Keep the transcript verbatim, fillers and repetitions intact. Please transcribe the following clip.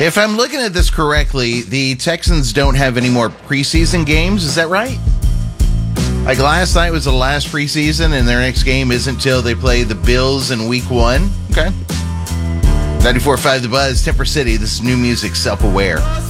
If I'm looking at this correctly, the Texans don't have any more preseason games. Is that right? Like last night was the last preseason, and their next game isn't until they play the Bills in week one. Okay. ninety-four point five The Buzz, Temper City. This is new music, Self-Aware.